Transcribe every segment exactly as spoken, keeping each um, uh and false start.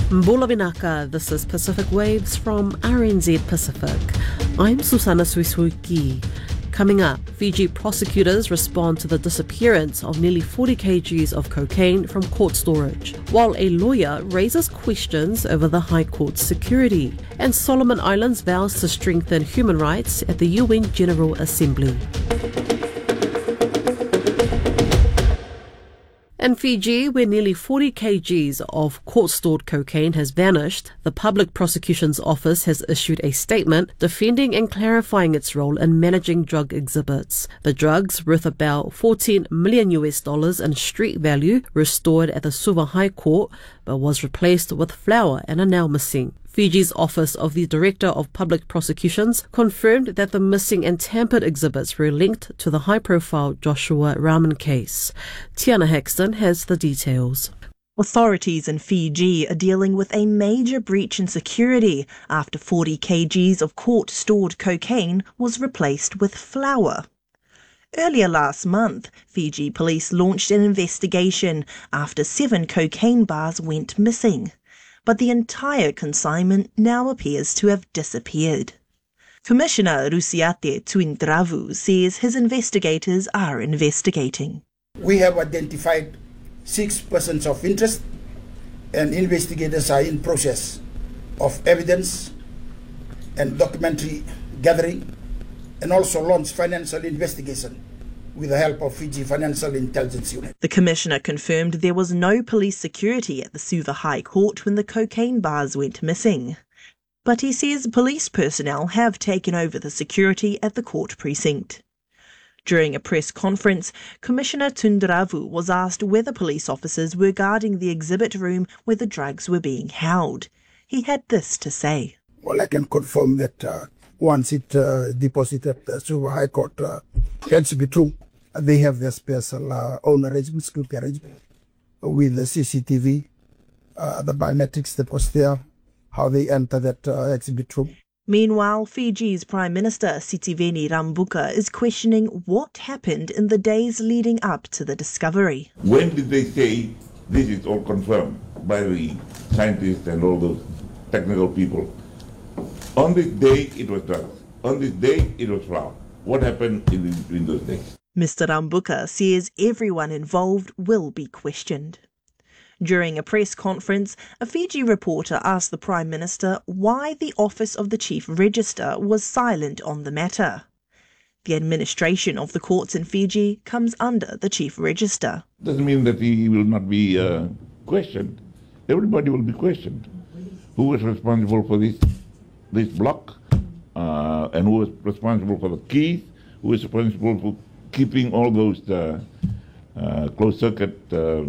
Mbula Vinaka, this is Pacific Waves from R N Z Pacific. I'm Susana Suisuiki. Coming up, Fiji prosecutors respond to the disappearance of nearly forty kilograms of cocaine from court storage, while a lawyer raises questions over the High Court's security. And Solomon Islands vows to strengthen human rights at the U N General Assembly. In Fiji, where nearly forty kilograms of court-stored cocaine has vanished, the Public Prosecution's Office has issued a statement defending and clarifying its role in managing drug exhibits. The drugs, worth about fourteen million U S dollars in street value, were stored at the Suva High Court, but was replaced with flour and are now missing. Fiji's Office of the Director of Public Prosecutions confirmed that the missing and tampered exhibits were linked to the high-profile Joshua Rahman case. Tiana Hexton has the details. Authorities in Fiji are dealing with a major breach in security after forty kilograms of court-stored cocaine was replaced with flour. Earlier last month, Fiji police launched an investigation after seven cocaine bars went missing, but the entire consignment now appears to have disappeared. Commissioner Rusiate Tuindravu says his investigators are investigating. We have identified six persons of interest, and investigators are in process of evidence and documentary gathering, and also launch financial investigation with the help of Fiji Financial Intelligence Unit. The Commissioner confirmed there was no police security at the Suva High Court when the cocaine bars went missing. But he says police personnel have taken over the security at the court precinct. During a press conference, Commissioner Tundravu was asked whether police officers were guarding the exhibit room where the drugs were being held. He had this to say. Well, I can confirm that uh, once it uh, deposited at the Suva High Court, uh, it to be true. They have their special uh, own arrangement, security arrangement, with the C C T V, uh, the biometrics that was there, how they enter that uh, exhibit room. Meanwhile, Fiji's Prime Minister Sitiveni Rabuka is questioning what happened in the days leading up to the discovery. When did they say this is all confirmed by the scientists and all those technical people? On this day it was drugs. On this day it was flour. What happened in, in those days? Mister Rambuka says everyone involved will be questioned. During a press conference, a Fiji reporter asked the Prime Minister why the Office of the Chief Register was silent on the matter. The administration of the courts in Fiji comes under the Chief Register. Doesn't mean that he will not be uh, questioned. Everybody will be questioned. Who was responsible for this, this block? Uh, and who was responsible for the keys? Who was responsible for keeping all those uh, uh, closed-circuit uh,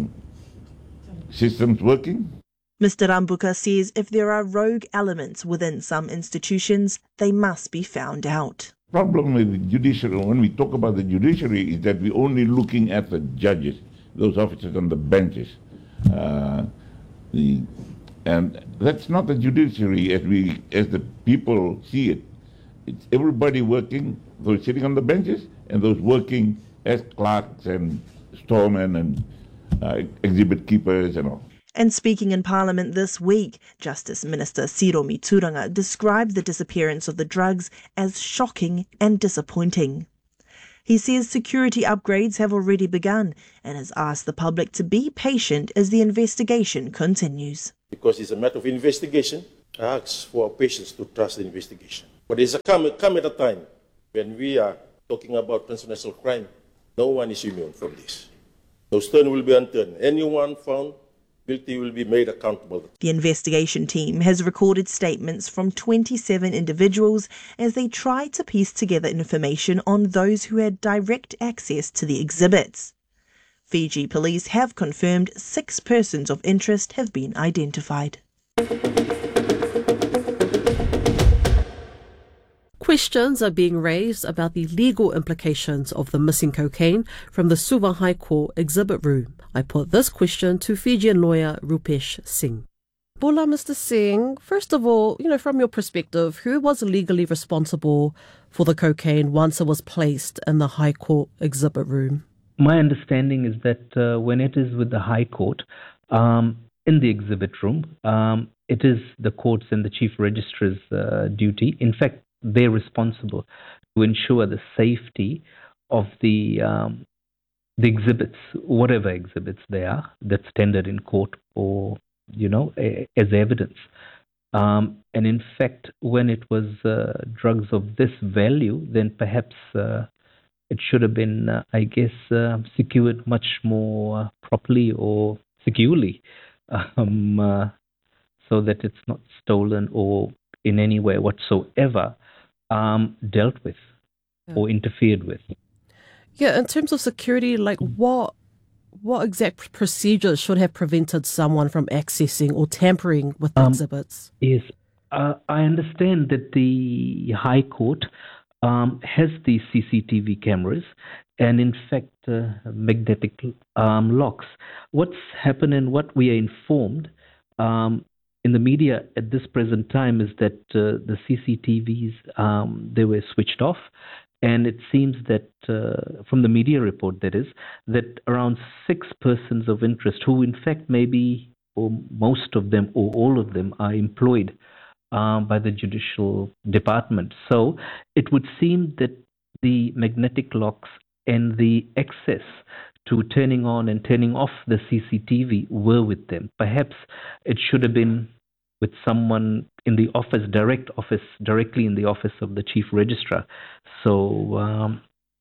systems working? Mister Rambuka says if there are rogue elements within some institutions, they must be found out. The problem with the judiciary, when we talk about the judiciary, is that we're only looking at the judges, those officers on the benches. Uh, the, and that's not the judiciary as we, as the people see it. It's everybody working, those sitting on the benches, and those working as clerks and storemen and uh, exhibit keepers and all. And speaking in Parliament this week, Justice Minister Siromi Turanga described the disappearance of the drugs as shocking and disappointing. He says security upgrades have already begun and has asked the public to be patient as the investigation continues. Because it's a matter of investigation, I ask for our patience to trust the investigation. But there's a come, come at a time when we are talking about transnational crime. No one is immune from this. No stone will be unturned. Anyone found guilty will be made accountable. The investigation team has recorded statements from twenty-seven individuals as they try to piece together information on those who had direct access to the exhibits. Fiji police have confirmed six persons of interest have been identified. Questions are being raised about the legal implications of the missing cocaine from the Suva High Court exhibit room. I put this question to Fijian lawyer Rupesh Singh. Bula, Mister Singh, first of all, you know, from your perspective, who was legally responsible for the cocaine once it was placed in the High Court exhibit room? My understanding is that uh, when it is with the High Court, um, in the exhibit room. Um, it is the courts and the chief registrar's uh, duty. In fact, they're responsible to ensure the safety of the um, the exhibits, whatever exhibits they are, that's tendered in court or, you know, a, as evidence. Um, and in fact, when it was uh, drugs of this value, then perhaps uh, it should have been, uh, I guess, uh, secured much more uh, properly or securely, um, uh, so that it's not stolen or in any way whatsoever um, dealt with yeah. or interfered with. Yeah, in terms of security, like what what exact procedures should have prevented someone from accessing or tampering with the um, exhibits? Yes, uh, I understand that the High Court um, has the C C T V cameras and, in fact, uh, magnetic um, locks. What's happened and what we are informed um, in the media at this present time is that uh, the C C T Vs, um, they were switched off. And it seems that, uh, from the media report that is, that around six persons of interest, who in fact maybe, or most of them, or all of them, are employed um, by the judicial department. So it would seem that the magnetic locks and the access to turning on and turning off the C C T V were with them. Perhaps it should have been with someone in the office, direct office, directly in the office of the chief registrar. So um,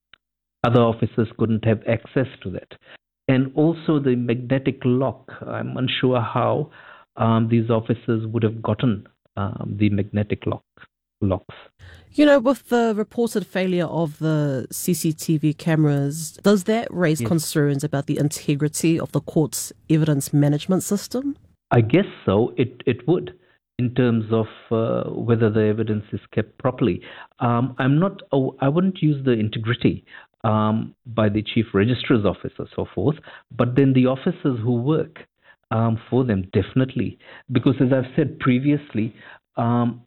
other officers couldn't have access to that. And also the magnetic lock, I'm unsure how um, these officers would have gotten um, the magnetic lock locks. You know, with the reported failure of the C C T V cameras, does that raise yes. concerns about the integrity of the court's evidence management system? I guess so. It it would, in terms of uh, whether the evidence is kept properly. Um, I'm not. Oh, I wouldn't use the integrity um, by the chief registrar's office or so forth, but then the officers who work um, for them, definitely, because as I've said previously, um,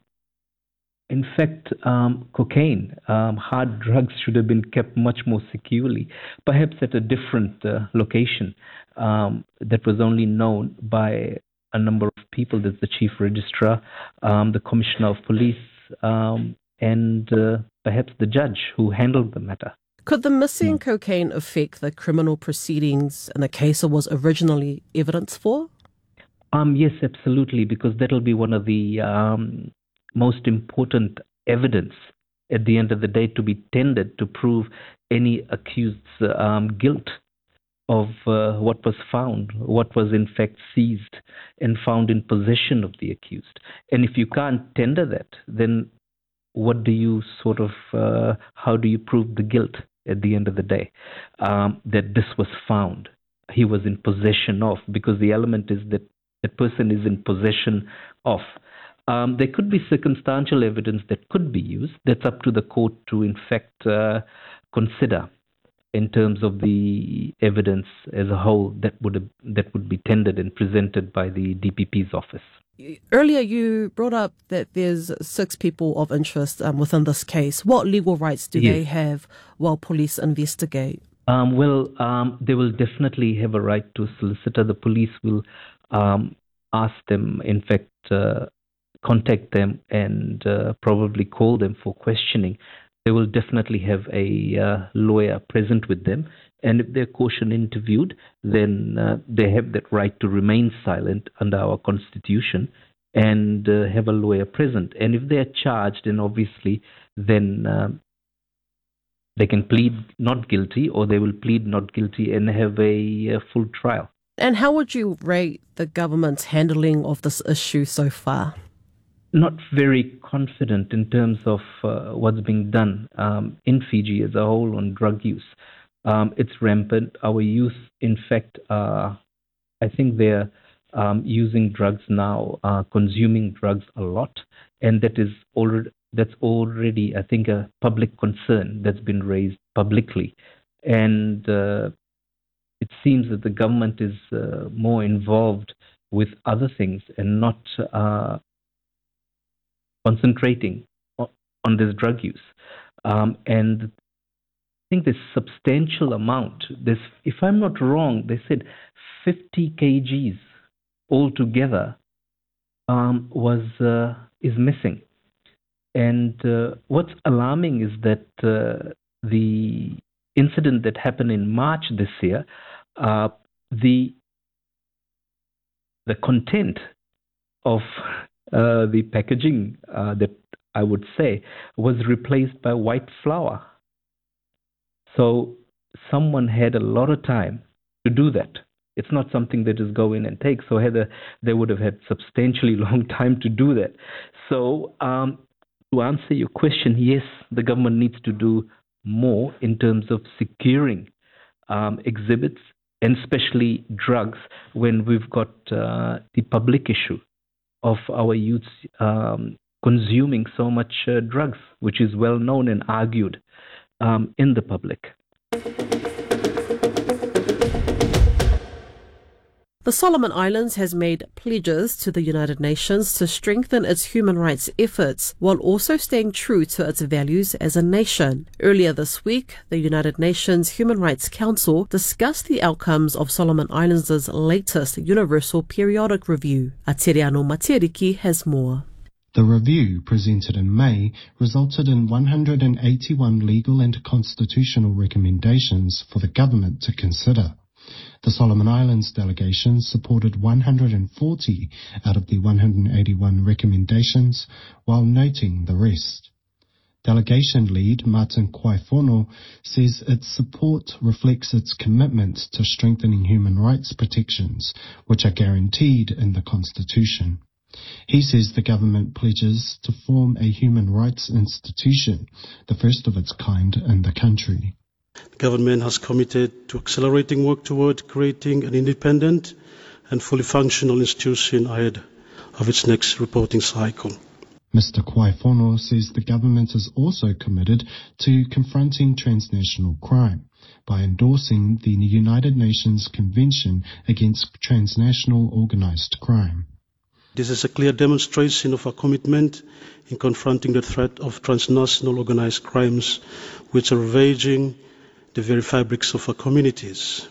in fact, um, cocaine, um, hard drugs should have been kept much more securely, perhaps at a different uh, location um, that was only known by a number of people. There's the chief registrar, um, the commissioner of police, um, and uh, perhaps the judge who handled the matter. Could the missing mm. cocaine affect the criminal proceedings in the case it was originally evidence for? Um, yes, absolutely, because that'll be one of the um, most important evidence at the end of the day to be tendered to prove any accused's um, guilt of uh, what was found, what was in fact seized and found in possession of the accused. And if you can't tender that, then what do you sort of, uh, how do you prove the guilt at the end of the day? Um, that this was found, he was in possession of, because the element is that the person is in possession of. Um, there could be circumstantial evidence that could be used. That's up to the court to, in fact, uh, consider in terms of the evidence as a whole that would have, that would be tendered and presented by the D P P's office. Earlier, you brought up that there's six people of interest um, within this case. What legal rights do yes. they have while police investigate? Um, well, um, they will definitely have a right to a solicitor. The police will um, ask them, in fact, uh, contact them and uh, probably call them for questioning. They will definitely have a uh, lawyer present with them. And if they're caution interviewed, then uh, they have that right to remain silent under our constitution and uh, have a lawyer present. And if they're charged, then obviously then uh, they can plead not guilty, or they will plead not guilty and have a, a full trial. And how would you rate the government's handling of this issue so far? Not very confident in terms of uh, what's being done um, in Fiji as a whole on drug use. Um, it's rampant. Our youth, in fact, uh, I think they're um, using drugs now, uh, consuming drugs a lot, and that is already that's already, I think, a public concern that's been raised publicly. And uh, it seems that the government is uh, more involved with other things and not uh, concentrating on this drug use. Um, and I think this substantial amount, this, if I'm not wrong, they said fifty kilograms altogether um, was uh, is missing. And uh, what's alarming is that uh, the incident that happened in March this year, uh, the the content of uh, the packaging uh, that I would say was replaced by white flour. So someone had a lot of time to do that. It's not something that just go in and take. So had a, they would have had substantially long time to do that. So um, to answer your question, yes, the government needs to do more in terms of securing um, exhibits, and especially drugs, when we've got uh, the public issue of our youths um, consuming so much uh, drugs, which is well known and argued um, in the public. The Solomon Islands has made pledges to the United Nations to strengthen its human rights efforts while also staying true to its values as a nation. Earlier this week, the United Nations Human Rights Council discussed the outcomes of Solomon Islands' latest Universal Periodic Review. Atiriano Matiriki has more. The review, presented in May, resulted in one hundred eighty-one legal and constitutional recommendations for the government to consider. The Solomon Islands delegation supported one hundred forty out of the one hundred eighty-one recommendations, while noting the rest. Delegation lead Martin Kwaifono says its support reflects its commitment to strengthening human rights protections, which are guaranteed in the Constitution. He says the government pledges to form a human rights institution, the first of its kind in the country. The government has committed to accelerating work toward creating an independent and fully functional institution ahead of its next reporting cycle. Mister Kwaifono says the government is also committed to confronting transnational crime by endorsing the United Nations Convention Against Transnational Organized Crime. This is a clear demonstration of our commitment in confronting the threat of transnational organized crimes which are ravaging the very fabrics of our communities.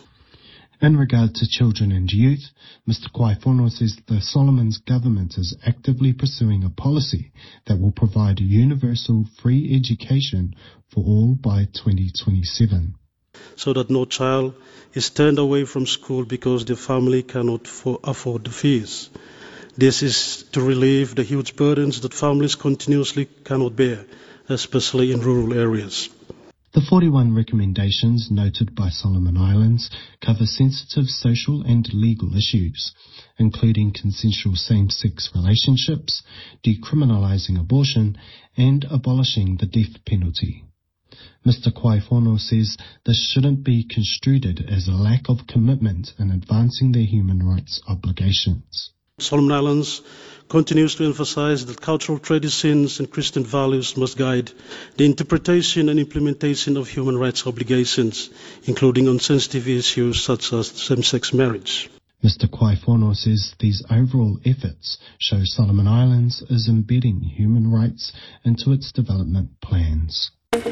In regard to children and youth, Mister Kwaifono says the Solomons government is actively pursuing a policy that will provide universal free education for all by twenty twenty-seven. So that no child is turned away from school because their family cannot for, afford the fees. This is to relieve the huge burdens that families continuously cannot bear, especially in rural areas. The forty-one recommendations noted by Solomon Islands cover sensitive social and legal issues, including consensual same-sex relationships, decriminalising abortion, and abolishing the death penalty. Mister Kwaifono says this shouldn't be construed as a lack of commitment in advancing their human rights obligations. Solomon Islands continues to emphasize that cultural traditions and Christian values must guide the interpretation and implementation of human rights obligations, including on sensitive issues such as same-sex marriage. Mister Kwaifono says these overall efforts show Solomon Islands is embedding human rights into its development plans.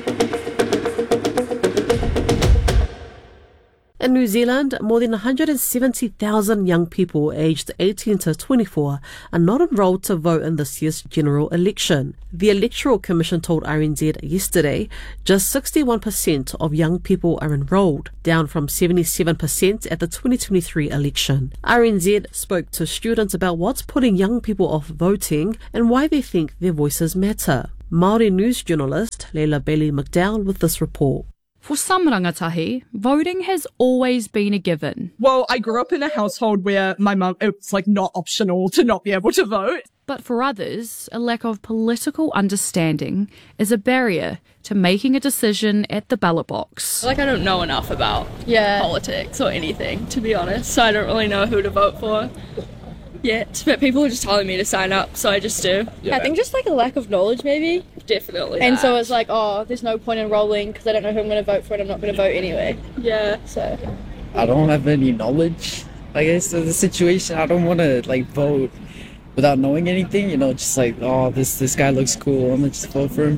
In New Zealand, more than one hundred seventy thousand young people aged eighteen to twenty-four are not enrolled to vote in this year's general election. The Electoral Commission told R N Z yesterday just sixty-one percent of young people are enrolled, down from seventy-seven percent at the twenty twenty-three election. R N Z spoke to students about what's putting young people off voting and why they think their voices matter. Māori news journalist Leila Bailey McDowell with this report. For some rangatahi, voting has always been a given. Well, I grew up in a household where my mum, it's like not optional to not be able to vote. But for others, a lack of political understanding is a barrier to making a decision at the ballot box. Like, I don't know enough about yeah. politics or anything, to be honest, so I don't really know who to vote for yet. But people are just telling me to sign up, so I just do. Yeah. I think just like a lack of knowledge, maybe. Definitely. And that. so it's like, oh, there's no point in rolling because I don't know who I'm going to vote for and I'm not going to vote anyway. Yeah. So. I don't have any knowledge, I guess, of the situation. I don't want to, like, vote without knowing anything, you know, just like, oh, this, this guy looks cool, I'm going to just vote for him.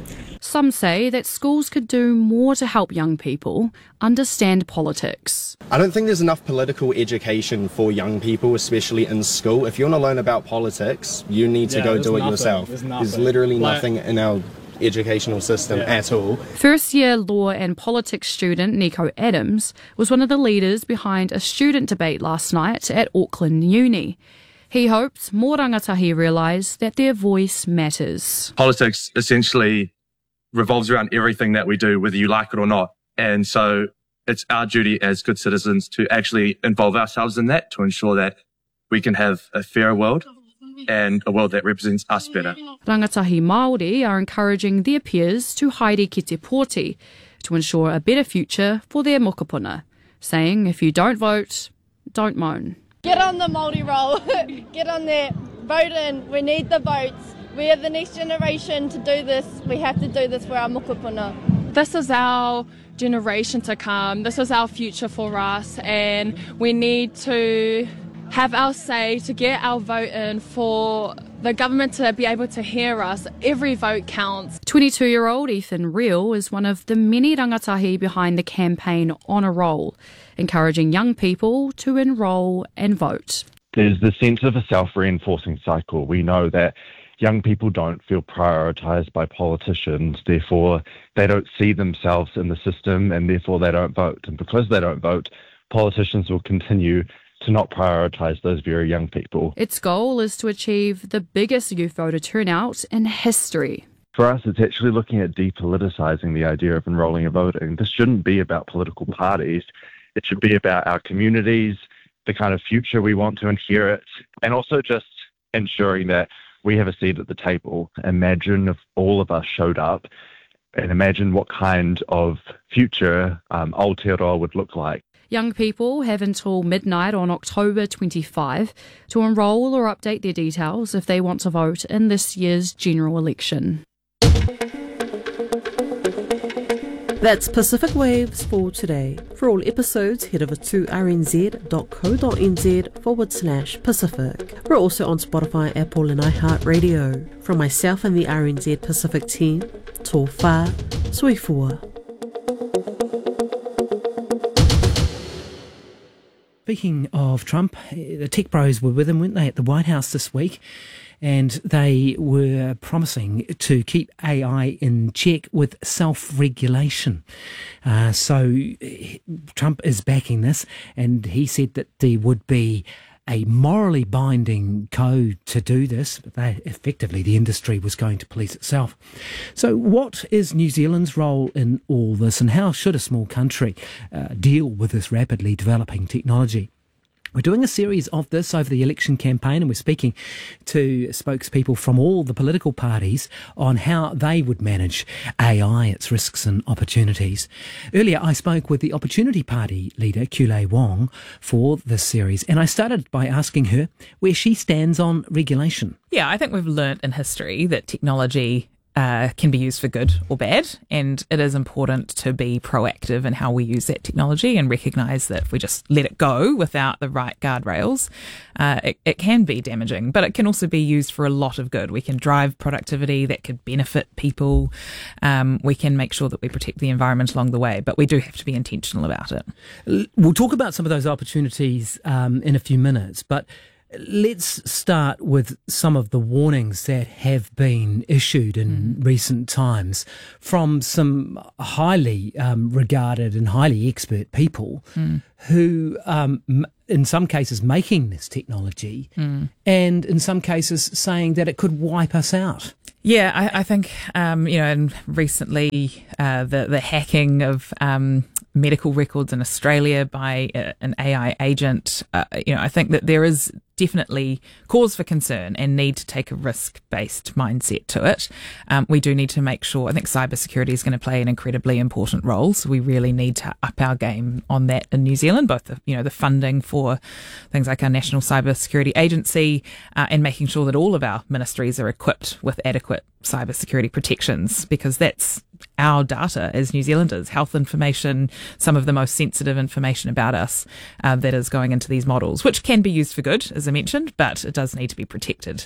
Some say that schools could do more to help young people understand politics. I don't think there's enough political education for young people, especially in school. If you want to learn about politics, you need to yeah, go do it nothing. yourself. There's, there's literally like, nothing in our educational system yeah. at all. First-year law and politics student Nico Adams was one of the leaders behind a student debate last night at Auckland Uni. He hopes more rangatahi realise that their voice matters. Politics essentially revolves around everything that we do, whether you like it or not. And so it's our duty as good citizens to actually involve ourselves in that to ensure that we can have a fairer world and a world that represents us better. Rangatahi Māori are encouraging their peers to haere ki te pōti to ensure a better future for their mokopuna, saying if you don't vote, don't moan. Get on the Māori roll. Get on there. Vote in. We need the votes. We are the next generation to do this. We have to do this for our mokopuna. This is our generation to come. This is our future for us, and we need to have our say to get our vote in for the government to be able to hear us. Every vote counts. twenty-two-year-old Ethan Reel is one of the many rangatahi behind the campaign On a Roll, encouraging young people to enrol and vote. There's the sense of a self-reinforcing cycle. We know that young people don't feel prioritised by politicians, therefore they don't see themselves in the system and therefore they don't vote. And because they don't vote, politicians will continue to not prioritise those very young people. Its goal is to achieve the biggest youth voter turnout in history. For us, it's actually looking at depoliticising the idea of enrolling and voting. This shouldn't be about political parties. It should be about our communities, the kind of future we want to inherit, and also just ensuring that we have a seat at the table. Imagine if all of us showed up, and imagine what kind of future um, Aotearoa would look like. Young people have until midnight on October twenty-fifth to enrol or update their details if they want to vote in this year's general election. That's Pacific Waves for today. For all episodes, head over to rnz.co.nz forward slash Pacific. We're also on Spotify, Apple and iHeartRadio. From myself and the R N Z Pacific team, tō whā, soifua. Speaking of Trump, the tech bros were with him, weren't they, at the White House this week? And they were promising to keep A I in check with self-regulation. Uh, so Trump is backing this, and he said that there would be a morally binding code to do this, but they, effectively the industry was going to police itself. So what is New Zealand's role in all this, and how should a small country uh, deal with this rapidly developing technology? We're doing a series of this over the election campaign, and we're speaking to spokespeople from all the political parties on how they would manage A I, its risks and opportunities. Earlier, I spoke with the Opportunity Party leader, Kulei Wong, for this series, and I started by asking her where she stands on regulation. Yeah, I think we've learnt in history that technology Uh, can be used for good or bad, and it is important to be proactive in how we use that technology and recognise that if we just let it go without the right guardrails, uh, it, it can be damaging, but it can also be used for a lot of good. We can drive productivity that could benefit people. Um, we can make sure that we protect the environment along the way, but we do have to be intentional about it. We'll talk about some of those opportunities um, in a few minutes, but let's start with some of the warnings that have been issued in mm. recent times from some highly um, regarded and highly expert people mm. who, um, in some cases, making this technology mm. and in some cases saying that it could wipe us out. Yeah, I, I think, um, you know, and recently uh, the, the hacking of um, medical records in Australia by a, an A I agent, uh, you know, I think that there is definitely cause for concern and need to take a risk-based mindset to it. Um, we do need to make sure, I think cybersecurity is going to play an incredibly important role, so we really need to up our game on that in New Zealand, both the, you know, the funding for things like our National Cybersecurity Agency uh, and making sure that all of our ministries are equipped with adequate cybersecurity protections, because that's our data as New Zealanders, health information, some of the most sensitive information about us uh, that is going into these models, which can be used for good, as I mentioned, but it does need to be protected.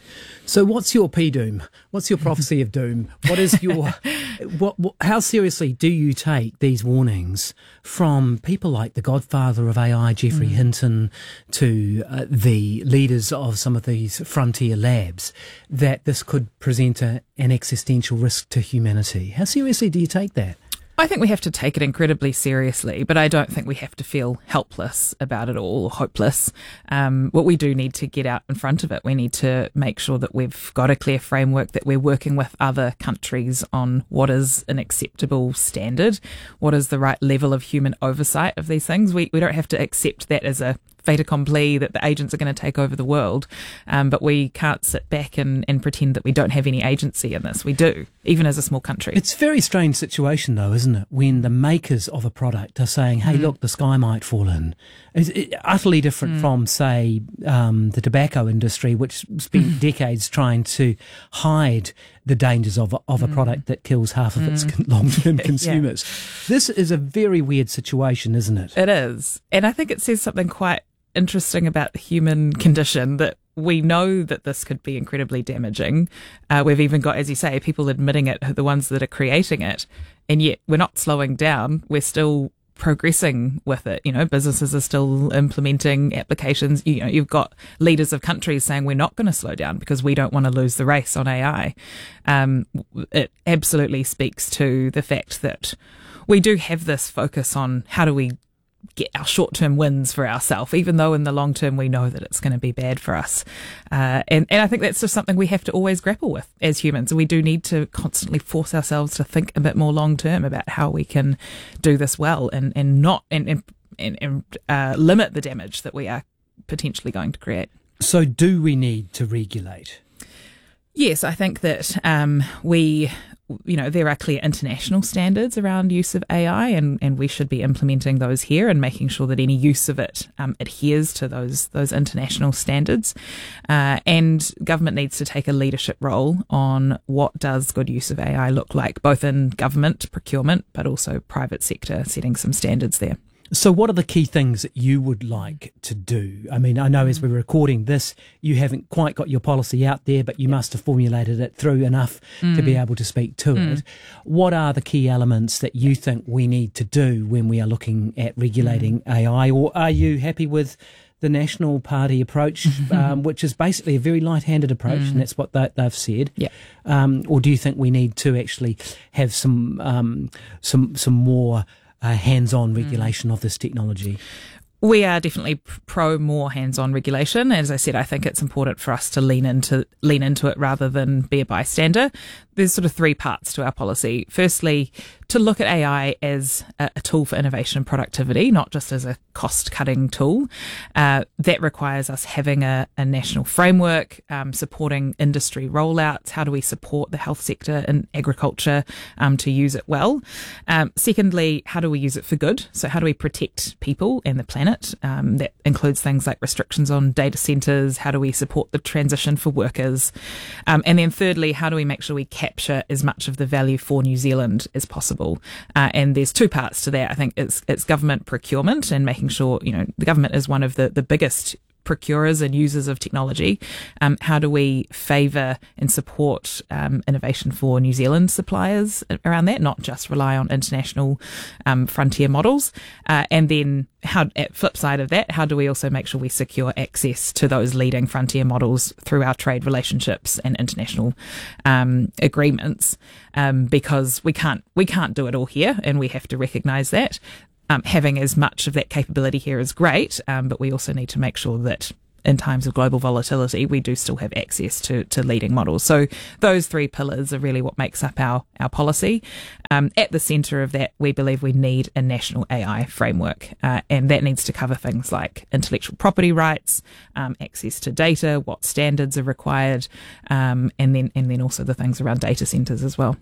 So what's your P doom? What's your prophecy of doom? What is your, what, what, how seriously do you take these warnings from people like the godfather of A I, Geoffrey mm. Hinton, to uh, the leaders of some of these frontier labs, that this could present a, an existential risk to humanity? How seriously do you take that? I think we have to take it incredibly seriously, but I don't think we have to feel helpless about it all or hopeless. Um, what we do need to get out in front of it. We need to make sure that we've got a clear framework, that we're working with other countries on what is an acceptable standard, what is the right level of human oversight of these things. We, we don't have to accept that as a fait accompli, that the agents are going to take over the world, um, but we can't sit back and, and pretend that we don't have any agency in this. We do, even as a small country. It's a very strange situation, though, isn't it, when the makers of a product are saying, hey, mm. look, the sky might fall in. It's it, utterly different mm. from, say, um, the tobacco industry, which spent decades trying to hide the dangers of, of a mm. product that kills half of mm. its long-term consumers. Yeah. This is a very weird situation, isn't it? It is. And I think it says something quite interesting about the human condition, that we know that this could be incredibly damaging. Uh, we've even got, as you say, people admitting it, the ones that are creating it, and yet we're not slowing down. We're still progressing with it. You know, businesses are still implementing applications. You know, you've got leaders of countries saying we're not going to slow down because we don't want to lose the race on A I. Um, it absolutely speaks to the fact that we do have this focus on how do we get our short-term wins for ourselves, even though in the long term we know that it's going to be bad for us. Uh, and, and I think that's just something we have to always grapple with as humans. We do need to constantly force ourselves to think a bit more long-term about how we can do this well and, and not and, and, and, and uh, limit the damage that we are potentially going to create. So do we need to regulate? Yes, I think that um, we... you know, there are clear international standards around use of A I, and, and we should be implementing those here and making sure that any use of it um, adheres to those those international standards. Uh, and government needs to take a leadership role on what does good use of A I look like, both in government procurement, but also private sector, setting some standards there. So what are the key things that you would like to do? I mean, I know as we're recording this, you haven't quite got your policy out there, but you must have formulated it through enough mm. to be able to speak to mm. it. What are the key elements that you think we need to do when we are looking at regulating mm. A I? Or are you happy with the National Party approach, um, which is basically a very light-handed approach, mm. and that's what they, they've said? Yeah. Um, or do you think we need to actually have some um, some some more Uh, hands-on regulation mm. of this technology? We are definitely pro more hands-on regulation. As I said, I think it's important for us to lean into lean into it rather than be a bystander. There's sort of three parts to our policy. Firstly, to look at A I as a, a tool for innovation and productivity, not just as a cost-cutting tool. Uh, that requires us having a, a national framework, um, supporting industry rollouts. How do we support the health sector and agriculture um, to use it well? Um, secondly, how do we use it for good? So how do we protect people and the planet? Um, that includes things like restrictions on data centres. How do we support the transition for workers? Um, and then thirdly, how do we make sure we capture as much of the value for New Zealand as possible? Uh, and there's two parts to that. I think it's it's government procurement and making sure, you know, the government is one of the, the biggest procurers and users of technology. Um, how do we favour and support um, innovation for New Zealand suppliers around that, not just rely on international um, frontier models? Uh, and then how, at flip side of that, how do we also make sure we secure access to those leading frontier models through our trade relationships and international um, agreements? Um, because we can't we can't do it all here, and we have to recognise that. Um, having as much of that capability here is great, um, but we also need to make sure that in times of global volatility, we do still have access to, to leading models. So those three pillars are really what makes up our, our policy. Um, at the centre of that, we believe we need a national A I framework, uh, and that needs to cover things like intellectual property rights, um, access to data, what standards are required, um, and then and then also the things around data centres as well.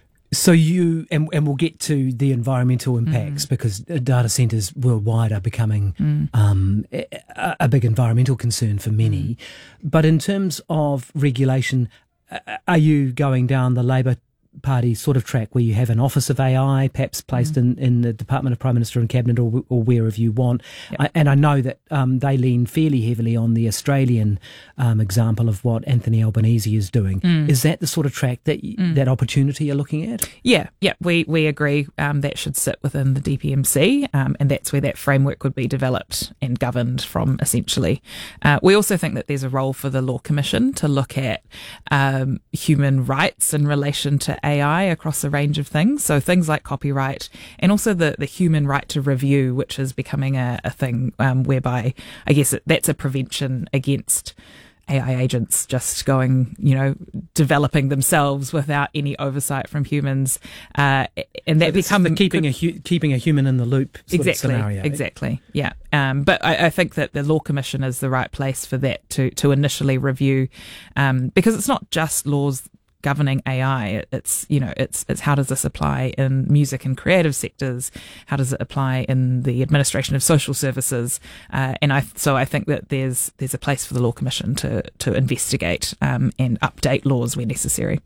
So you, and, and we'll get to the environmental impacts mm. because data centres worldwide are becoming mm. um, a, a big environmental concern for many. Mm. But in terms of regulation, are you going down the Labour party sort of track where you have an Office of A I, perhaps placed mm. in, in the Department of Prime Minister and Cabinet or, or wherever you want. Yep. I, and I know that um, they lean fairly heavily on the Australian um, example of what Anthony Albanese is doing. Mm. Is that the sort of track that mm. that opportunity you're looking at? Yeah, yeah, we, we agree um, that should sit within the D P M C, um, and that's where that framework would be developed and governed from, essentially. Uh, we also think that there's a role for the Law Commission to look at um, human rights in relation to A I across a range of things. So things like copyright and also the, the human right to review, which is becoming a, a thing um, whereby I guess it, that's a prevention against A I agents just going, you know, developing themselves without any oversight from humans, uh, and that so becomes keeping a hu- keeping a human in the loop sort exactly, of scenario. Exactly, yeah. Um, but I, I think that the Law Commission is the right place for that to to initially review, um, because it's not just laws governing A I. It's, you know, it's it's how does this apply in music and creative sectors? How does it apply in the administration of social services? Uh, and I so I think that there's there's a place for the Law Commission to to investigate um, and update laws where necessary.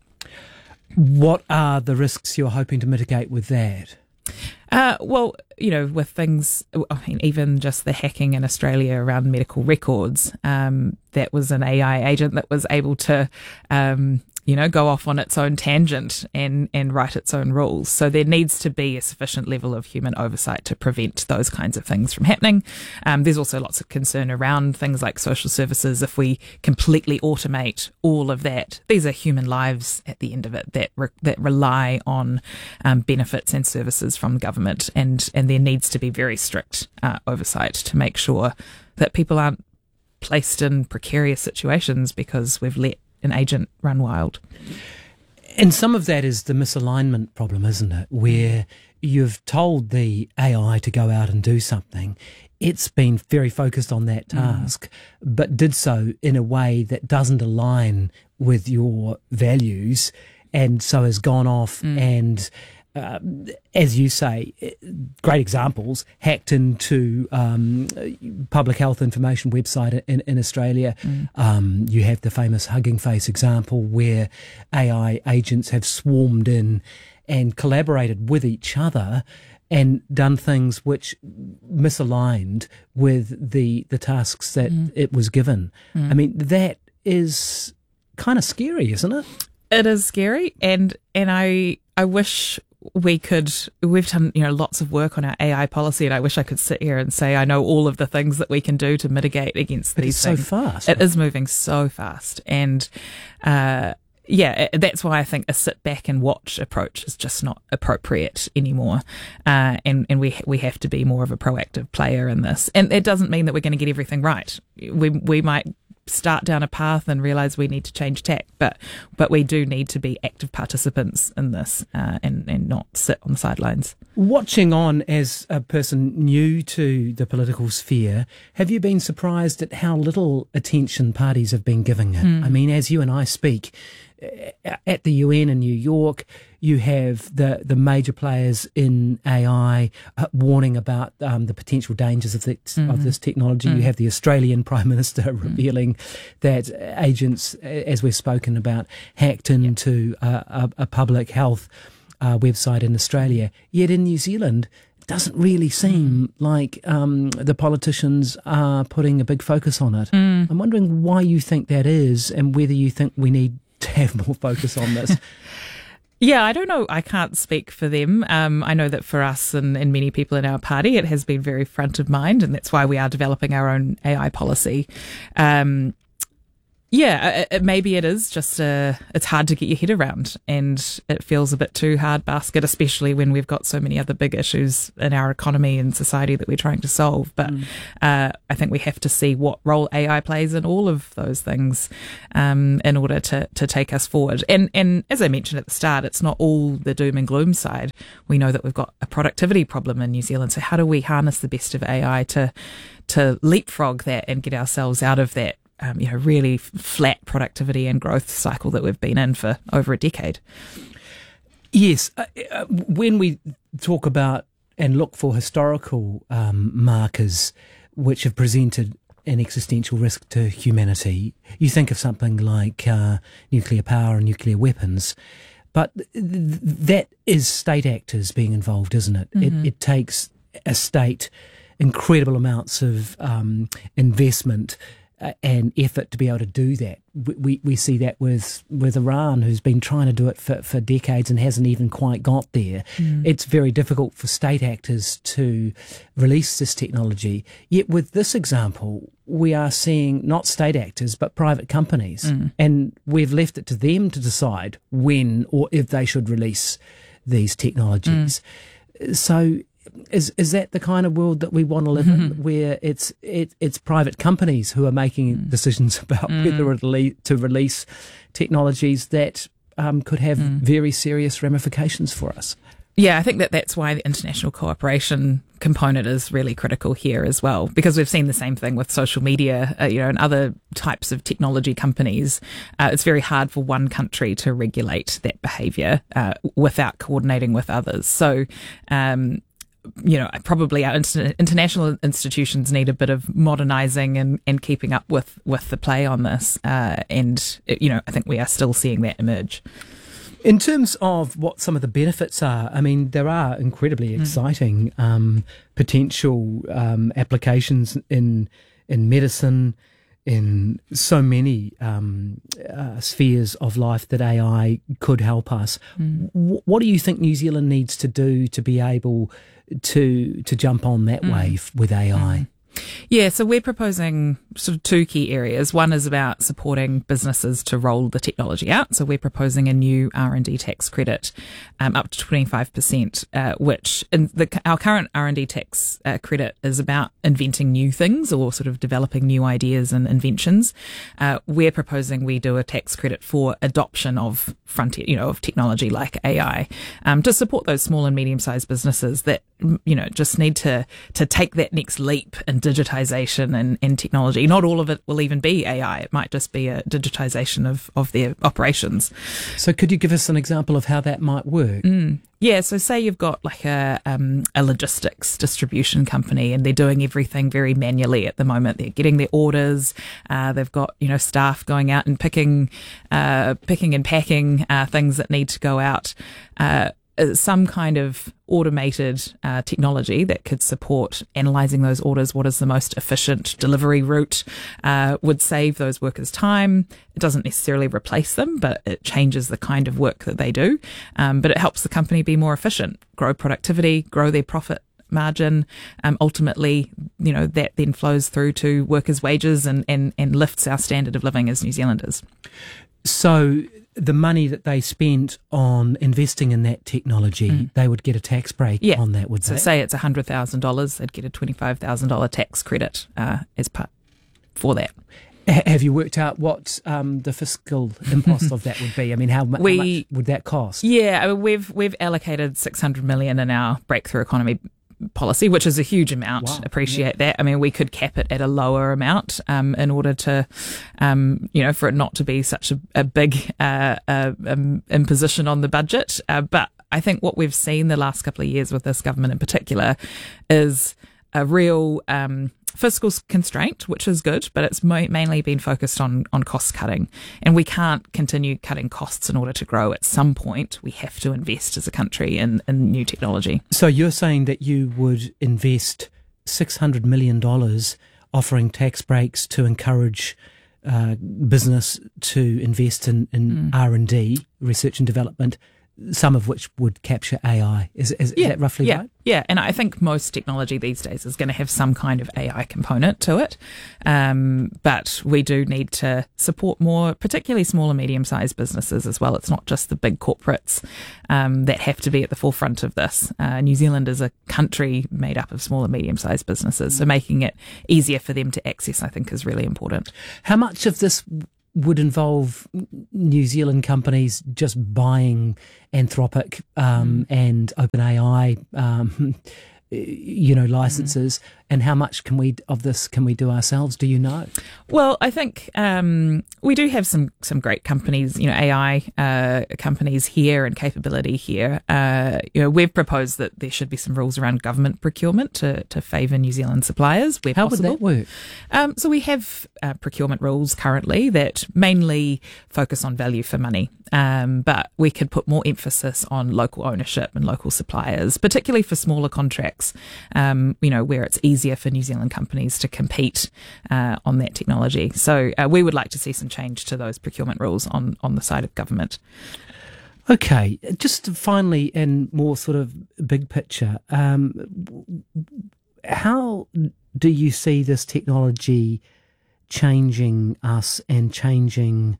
What are the risks you're hoping to mitigate with that? Uh, well, you know, with things, I mean, even just the hacking in Australia around medical records, um, that was an A I agent that was able to, um, you know, go off on its own tangent and, and write its own rules. So there needs to be a sufficient level of human oversight to prevent those kinds of things from happening. Um, there's also lots of concern around things like social services. If we completely automate all of that, these are human lives at the end of it that re- that rely on um, benefits and services from the government, and, and there needs to be very strict uh, oversight to make sure that people aren't placed in precarious situations because we've let an agent run wild. And some of that is the misalignment problem, isn't it? Where you've told the A I to go out and do something. It's been very focused on that task, mm. but did so in a way that doesn't align with your values, and so has gone off mm. and Uh, as you say, great examples, hacked into um, public health information website in, in Australia. Mm. Um, you have the famous Hugging Face example where A I agents have swarmed in and collaborated with each other and done things which misaligned with the, the tasks that mm. it was given. Mm. I mean, that is kind of scary, isn't it? It is scary, and and I I wish we could, we've done, you know, lots of work on our A I policy, and I wish I could sit here and say I know all of the things that we can do to mitigate against but these it's things. It's so fast. It right? is moving so fast. And, uh, yeah, that's why I think a sit back and watch approach is just not appropriate anymore. Uh, and, and we, we have to be more of a proactive player in this. And it doesn't mean that we're going to get everything right. We, we might start down a path and realize we need to change tack, but but we do need to be active participants in this, uh, and, and not sit on the sidelines. Watching on as a person new to the political sphere, have you been surprised at how little attention parties have been giving it? Mm. I mean, as you and I speak, at the U N in New York, you have the, the major players in A I uh, warning about um, the potential dangers of, the, mm-hmm. of this technology. Mm. You have the Australian Prime Minister mm. revealing that agents, as we've spoken about, hacked into yep. a, a, a public health uh, website in Australia. Yet in New Zealand, it doesn't really seem mm. like um, the politicians are putting a big focus on it. Mm. I'm wondering why you think that is, and whether you think we need to have more focus on this. Yeah, I don't know. I can't speak for them. Um, I know that for us and, and many people in our party, it has been very front of mind, and that's why we are developing our own A I policy. Um, yeah, it, it, maybe it is just a, it's hard to get your head around, and it feels a bit too hard basket, especially when we've got so many other big issues in our economy and society that we're trying to solve. But mm. uh, I think we have to see what role A I plays in all of those things um, in order to, to take us forward. And, and as I mentioned at the start, it's not all the doom and gloom side. We know that we've got a productivity problem in New Zealand. So how do we harness the best of A I to to leapfrog that and get ourselves out of that Um, you know, really flat productivity and growth cycle that we've been in for over a decade? Yes. Uh, uh, when we talk about and look for historical um, markers which have presented an existential risk to humanity, you think of something like uh, nuclear power and nuclear weapons. But th- that is state actors being involved, isn't it? Mm-hmm. It, it takes a state incredible amounts of um, investment uh, and effort to be able to do that. We, we we see that with, with Iran, who's been trying to do it for, for decades and hasn't even quite got there. Mm. It's very difficult for state actors to release this technology. Yet with this example, we are seeing not state actors, but private companies. Mm. And we've left it to them to decide when or if they should release these technologies. Mm. So Is is that the kind of world that we want to live mm-hmm. in, where it's it, it's private companies who are making mm. decisions about mm. whether to, le- to release technologies that um, could have mm. very serious ramifications for us? Yeah, I think that that's why the international cooperation component is really critical here as well, because we've seen the same thing with social media, uh, you know, and other types of technology companies. Uh, it's very hard for one country to regulate that behaviour uh, without coordinating with others. So, um, you know, probably our inter- international institutions need a bit of modernising and, and keeping up with, with the play on this. Uh, and, you know, I think we are still seeing that emerge. In terms of what some of the benefits are, I mean, there are incredibly exciting mm. um, potential um, applications in in medicine, in so many um, uh, spheres of life that A I could help us. Mm. W- what do you think New Zealand needs to do to be able to to jump on that mm. wave with A I? Mm. Yeah, so we're proposing sort of two key areas. One is about supporting businesses to roll the technology out. So we're proposing a new R and D tax credit um, up to twenty-five percent, uh, which in the, our current R and D tax uh, credit is about inventing new things or sort of developing new ideas and inventions. Uh, we're proposing we do a tax credit for adoption of frontier, you know, of technology like A I um, to support those small and medium-sized businesses that, you know, just need to to take that next leap in digitization and, and technology. Not all of it will even be A I. It might just be a digitization of, of their operations. So could you give us an example of how that might work? Mm. Yeah, so say you've got like a um, a logistics distribution company and they're doing everything very manually at the moment. They're getting their orders. Uh, they've got, you know, staff going out and picking, uh, picking and packing uh, things that need to go out. Uh, some kind of automated uh, technology that could support analysing those orders, what is the most efficient delivery route, uh, would save those workers time. It doesn't necessarily replace them, but it changes the kind of work that they do. Um, but it helps the company be more efficient, grow productivity, grow their profit margin. Um, ultimately, you know, that then flows through to workers' wages and, and, and lifts our standard of living as New Zealanders. So the money that they spent on investing in that technology, mm. they would get a tax break yeah. on that, would so they? So say it's one hundred thousand dollars, they'd get a twenty-five thousand dollars tax credit uh, as part for that. H- have you worked out what um, the fiscal impost of that would be? I mean, how, mu- we, how much would that cost? Yeah, I mean, we've we've allocated six hundred million dollars in our breakthrough economy policy, which is a huge amount. Wow. Appreciate yeah. that. I mean, we could cap it at a lower amount um, in order to, um, you know, for it not to be such a, a big uh, uh, um, imposition on the budget. Uh, but I think what we've seen the last couple of years with this government in particular is a real um, fiscal constraint, which is good, but it's mo- mainly been focused on, on cost cutting. And we can't continue cutting costs in order to grow. At some point, we have to invest as a country in, in new technology. So you're saying that you would invest six hundred million dollars offering tax breaks to encourage uh, business to invest in, in mm. R and D, research and development, some of which would capture A I. Is, is, yeah, is that roughly yeah, right? Yeah, and I think most technology these days is going to have some kind of A I component to it. Um, but we do need to support more, particularly small and medium-sized businesses as well. It's not just the big corporates um, that have to be at the forefront of this. Uh, New Zealand is a country made up of small and medium-sized businesses, so making it easier for them to access, I think, is really important. How much of this would involve New Zealand companies just buying Anthropic um, mm. and OpenAI, um, you know, licenses, mm. and how much can we of this can we do ourselves? Do you know? Well, I think um, we do have some some great companies, you know, A I uh, companies here and capability here. Uh, you know, we've proposed that there should be some rules around government procurement to, to favour New Zealand suppliers where How possible. would that work? Um, so we have uh, procurement rules currently that mainly focus on value for money, um, but we could put more emphasis on local ownership and local suppliers, particularly for smaller contracts, um, you know, where it's easier for New Zealand companies to compete uh, on that technology. So uh, we would like to see some change to those procurement rules on, on the side of government. Okay, just finally, and more sort of big picture, um, how do you see this technology changing us and changing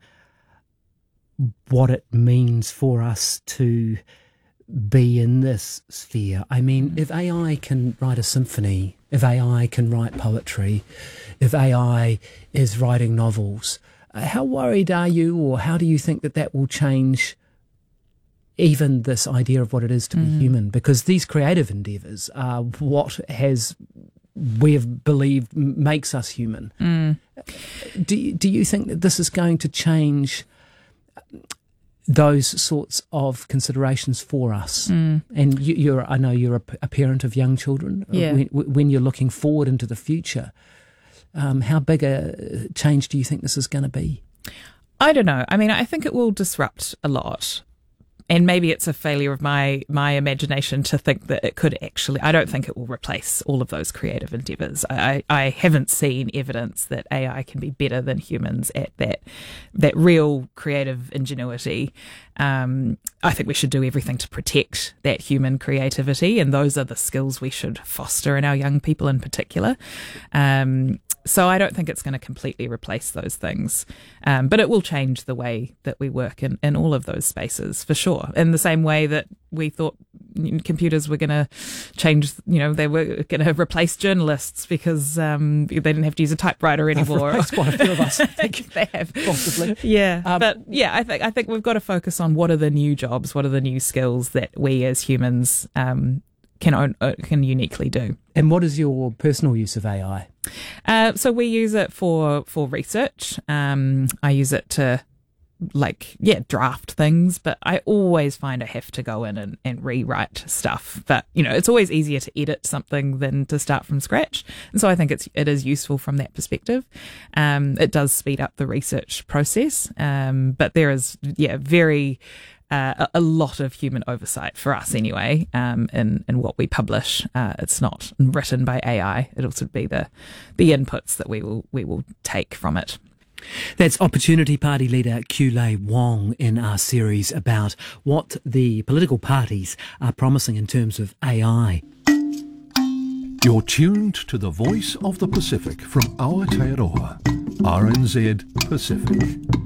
what it means for us to be in this sphere? I mean, if A I can write a symphony, if A I can write poetry, if A I is writing novels, how worried are you, or how do you think that that will change even this idea of what it is to be Mm. human? Because these creative endeavours are what has we have believed makes us human. Mm. Do you, do you think that this is going to change those sorts of considerations for us? Mm. And you, you're, I know you're a, a parent of young children. Yeah. When, when you're looking forward into the future, um, how big a change do you think this is going to be? I don't know. I mean, I think it will disrupt a lot. And maybe it's a failure of my my imagination to think that it could actually. I don't think it will replace all of those creative endeavours. I, I haven't seen evidence that A I can be better than humans at that that real creative ingenuity. Um, I think we should do everything to protect that human creativity, and those are the skills we should foster in our young people in particular. Um, So I don't think it's going to completely replace those things, um, but it will change the way that we work in, in all of those spaces for sure. In the same way that we thought computers were going to change, you know, they were going to replace journalists because um, they didn't have to use a typewriter anymore. That's quite a few of us, I think. They have. Possibly. Yeah, Um, but yeah, I think I think we've got to focus on what are the new jobs, what are the new skills that we as humans um, can own, uh, can uniquely do. And what is your personal use of A I? Uh, so we use it for, for research. Um, I use it to, like, yeah, draft things, but I always find I have to go in and, and rewrite stuff. But, you know, it's always easier to edit something than to start from scratch. And so I think it's, it is useful from that perspective. Um, it does speed up the research process. Um, but there is, yeah, very, Uh, a, a lot of human oversight for us anyway, um, in, in what we publish. Uh, it's not written by A I. It'll sort of be the, the inputs that we will, we will take from it. That's Opportunity Party leader Kulei Wong in our series about what the political parties are promising in terms of A I. You're tuned to the voice of the Pacific from Aotearoa, R N Z Pacific.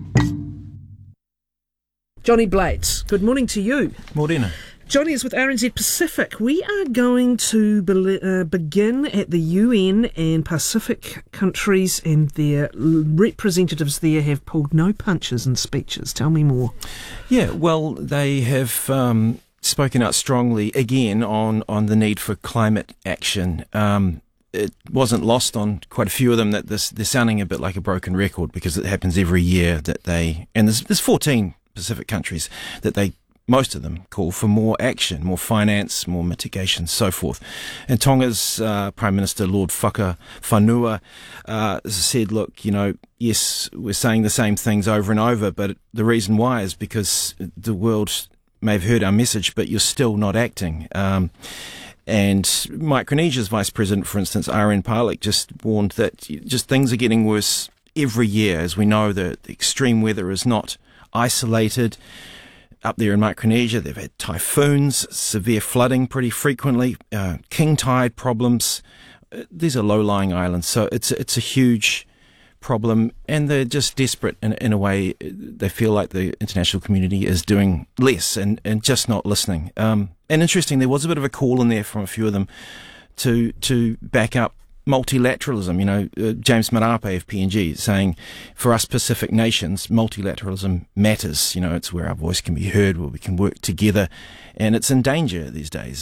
Johnny Blades, good morning to you. Morena. Johnny is with R N Z Pacific. We are going to be- uh, begin at the U N, and Pacific countries and their representatives there have pulled no punches in speeches. Tell me more. Yeah, well, they have um, spoken out strongly again on, on the need for climate action. Um, it wasn't lost on quite a few of them that this, they're sounding a bit like a broken record, because it happens every year that they, and there's, there's fourteen Pacific countries that they, most of them call for more action, more finance, more mitigation, so forth. And Tonga's uh, Prime Minister, Lord Whakawhanua, uh, said, look, you know, yes, we're saying the same things over and over, but the reason why is because the world may have heard our message, but you're still not acting. Um, and Micronesia's Vice President, for instance, R N Palik, just warned that just things are getting worse every year. As we know, the, the extreme weather is not isolated. Up there in Micronesia, they've had typhoons, severe flooding pretty frequently, uh, king tide problems. Uh, these are low-lying islands, so it's it's a huge problem, and they're just desperate in, in a way. They feel like the international community is doing less and, and just not listening. Um, and interesting, there was a bit of a call in there from a few of them to to back up multilateralism. You know, uh, James Marape of P N G saying, for us Pacific nations, multilateralism matters. You know, it's where our voice can be heard, where we can work together, and it's in danger these days.